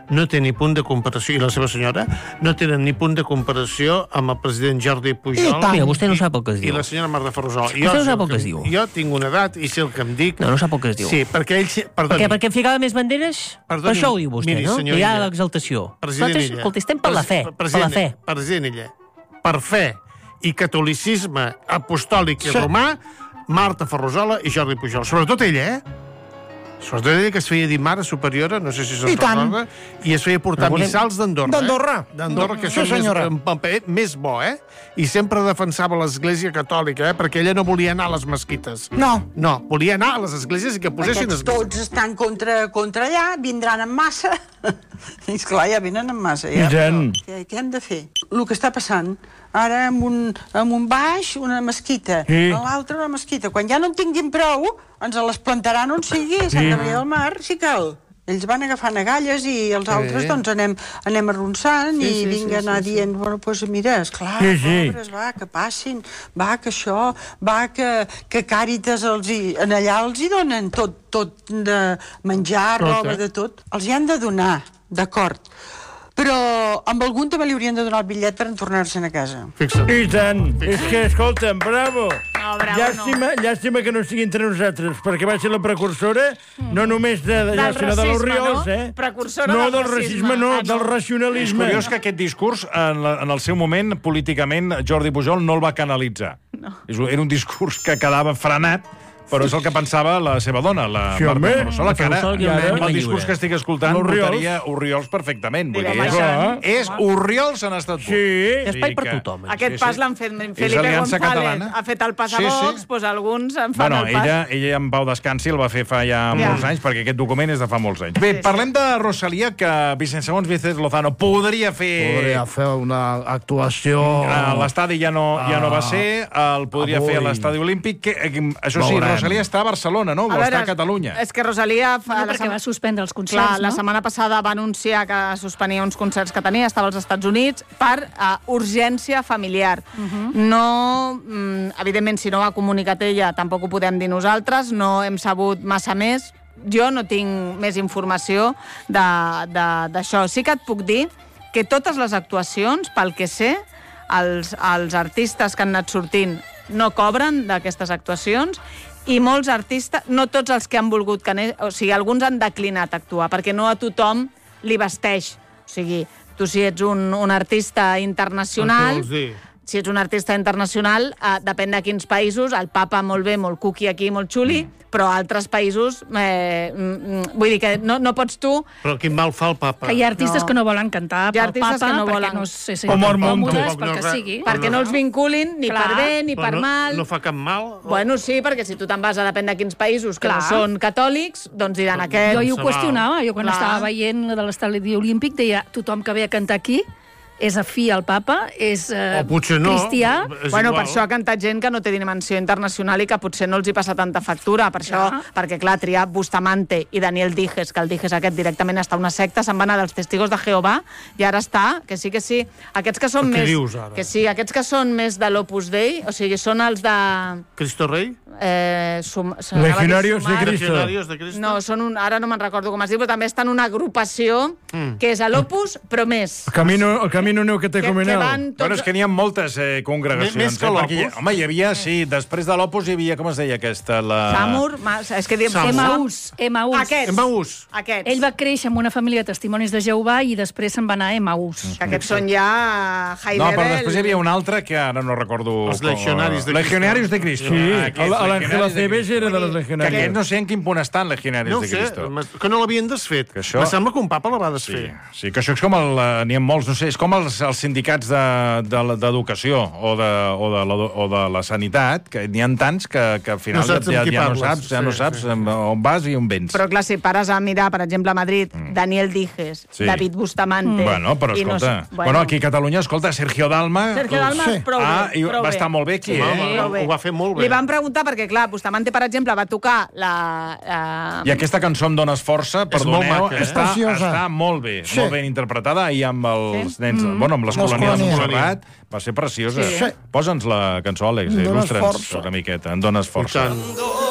no té ni punt de comparació, i la seva senyora, no tenen ni punt de comparació amb el president Jordi Pujol Mira, vostè no sap el que es diu. i la senyora Marta Ferrusola. Vostè no sap el que es diu. Jo tinc una edat i sé el que em dic. No sap el que es diu. Sí, perquè ell... Perdoni. Perquè em ficava més banderes? Perdoni, Per això ho diu vostè, miri, no? senyor Que hi ha Illa. l'exaltació. President Nosaltres, Illa. escolta, estem per la fe. Per la fe. President Illa, per fe i catolicisme apostòlic i romà, Marta Ferrusola i Jordi Pujol. Sobretot ella, Sobretot ella que es feia dir mare superiora, no sé si se'n recorda, i es feia portar missals d'Andorra. D'Andorra, que això és un paper més bo, I sempre defensava l'Església Catòlica, perquè ella no volia anar a les mesquites. No. No, volia anar a les esglésies i que posessin... Aquests tots estan contra allà, vindran en massa. I esclar, ja venen en massa. Ja. Què hem de fer? El que està passant, ara amb un baix, una mesquita, a l'altre una mesquita. Quan ja no en tinguin prou, ens les plantaran on sigui, a Santa Maria del Mar, si cal. Ells van agafant agalles i els altres doncs anem arronsant i vinga anar dient, bueno, doncs mira, esclar, pobres, va, que passin, va, que això, va, que Càritas allà els hi donen tot de menjar, roba, de tot. Els hi han de donar, d'acord. Però amb algun també li haurien de donar el bitllet per tornar-se'n a casa. I tant! És que, escolta'm, bravo! No, bravo Llàstima que no sigui entre nosaltres, perquè va ser la precursora no només sinó de l'Orriols, Precursora no del racisme, no, del racionalisme. És curiós que aquest discurs, en el seu moment, políticament, Jordi Pujol no el va canalitzar. Era un discurs que quedava frenat, però és el que pensava la seva dona, la Marta Ferrusola, que ara, amb el discurs que estic escoltant, votaria Orriols perfectament. És Orriols en estat pur. Espai per tothom. Aquest pas l'han fet Felipe González. Ha fet el pas a Vox, doncs alguns en fan el pas. Ella en Pau Descansi el va fer fa ja molts anys, perquè aquest document és de fa molts anys. Bé, parlem de Rosalía, que segons Vicente Lozano podria fer una actuació... L'estadi ja no va ser, el podria fer a l'estadi olímpic. Això sí, Rosalía està a Barcelona, no? O està a Catalunya? És que Rosalía... perquè va suspendre els concerts, no? La setmana passada va anunciar que suspenia uns concerts que tenia, estava als Estats Units, per urgència familiar. No... Evidentment, si no ho ha comunicat ella, tampoc ho podem dir nosaltres, no hem sabut massa més. Jo no tinc més informació d'això. Sí que et puc dir que totes les actuacions, pel que sé, els artistes que han anat sortint no cobren d'aquestes actuacions, i molts artistes, no tots els que han volgut o sigui, alguns han declinat actuar, perquè no a tothom li vesteix. O sigui, tu si ets un artista internacional... Si ets un artista internacional, depèn de quins països, el papa molt bé, molt cuqui aquí, molt xuli, però a altres països, vull dir que no pots tu... Però quin mal fa el papa? Que hi ha artistes que no volen cantar pel papa, perquè no se senten còmodes, pel que sigui. Perquè no els vinculin ni per bé ni per mal. No fa cap mal? Bueno, sí, perquè si tu te'n vas a depèn de quins països que no són catòlics, doncs diran aquest... Jo hi ho qüestionava, jo quan estava veient de l'estadi olímpic deia tothom que ve a cantar aquí és afí al papa, és cristià... Bueno, per això ha cantat gent que no té dimensió internacional i que potser no els hi passa tanta factura. Per això, perquè clar, triar Bustamante i Daniel Dijes, que el Dijes aquest directament està a una secta, se'n va anar dels Testigos de Jehovà, i ara està, que sí. Aquests que són més... Què dius, ara? Que sí, aquests que són més de l'Opus Dei, o sigui, són els de... Cristo Rei? Legionarios de Cristo. No, ara no me'n recordo com es diu, però també estan en una agrupació que és a l'Opus, però més. El camino neocatecumenal. Bueno, és que n'hi ha moltes congregacions. Més que l'Opus. Home, hi havia, sí, després de l'Opus hi havia, com es deia aquesta? Samur, és que diem... Emaús. Aquests. Ell va créixer en una família de testimonis de Jehovà i després se'n va anar a Emaús. Aquests són ja Heidegger... No, però després hi havia un altre que ara no recordo... Els Legionarios de Cristo. Sí, l'Àngel Aceves era de les Legionarios. Que aquest no sé en quin punt estan Legionarios de Cristo. No sé, que no l'havien desfet. Me sembla que un papa la va desfer. Sí, que això és com n'hi ha molts, no sé, és com els sindicats d'educació o de la sanitat, que n'hi ha tants que al final ja no saps on vas i on vens. Però clar, si pares a mirar, per exemple, a Madrid, Daniel Dijes, David Bustamante... Bueno, però escolta... Bueno, aquí a Catalunya, escolta, Sergio Dalma... Sergio Dalma, prou bé. Va estar molt bé aquí, Ho va fer molt bé. Li van preguntar, perquè clar, Bustamante, per exemple, va tocar la... I aquesta cançó em dones força, perdoneu, està molt bé, molt ben interpretada, i amb els nens, amb les colònies de Montserrat, va ser preciosa. Posa'ns la cançó, Àlex, il·lustra'ns una miqueta, em dones força.